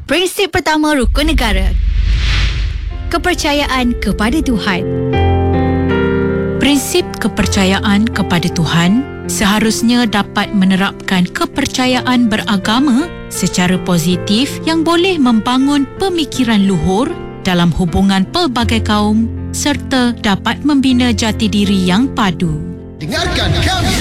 Prinsip pertama rukun negara. Kepercayaan kepada Tuhan. Prinsip kepercayaan kepada Tuhan seharusnya dapat menerapkan kepercayaan beragama secara positif yang boleh membangun pemikiran luhur dalam hubungan pelbagai kaum serta dapat membina jati diri yang padu. Dengarkan kami